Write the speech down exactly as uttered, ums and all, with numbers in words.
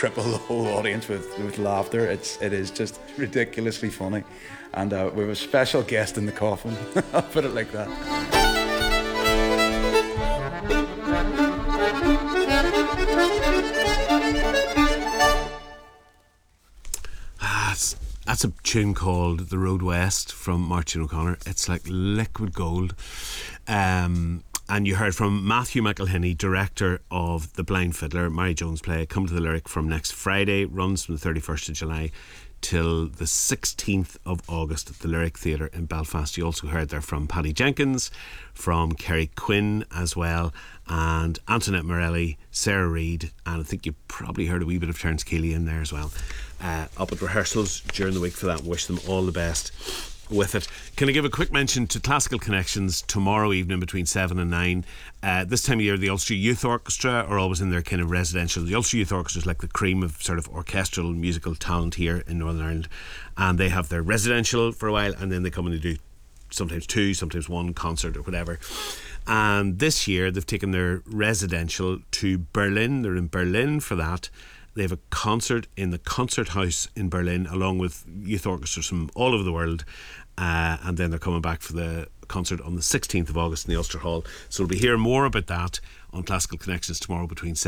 cripple the whole audience with, with laughter. It's it is just ridiculously funny, and uh, we have a special guest in the coffin. I'll put it like that. That's, that's a tune called The Road West from Martin O'Connor. It's like liquid gold. Um, and you heard from Matthew McElhinney, director of The Blind Fiddler, Mary Jones play, Come to the Lyric, from next Friday, runs from the thirty-first of July till the sixteenth of August at the Lyric Theatre in Belfast. You also heard there from Paddy Jenkins, from Kerry Quinn as well, and Antoinette Morelli, Sarah Reid, and I think you probably heard a wee bit of Terence Keeley in there as well. Uh, up at rehearsals during the week for that, and wish them all the best with it. Can I give a quick mention to Classical Connections tomorrow evening between seven and nine? Uh, this time of year, the Ulster Youth Orchestra are always in their kind of residential. The Ulster Youth Orchestra is like the cream of sort of orchestral musical talent here in Northern Ireland, and they have their residential for a while, and then they come and they do sometimes two, sometimes one concert or whatever. And this year they've taken their residential to Berlin. They're in Berlin for that. They have a concert in the Concert House in Berlin, along with youth orchestras from all over the world. Uh, and then they're coming back for the concert on the sixteenth of August in the Ulster Hall. So we'll be hearing more about that on Classical Connections tomorrow between seven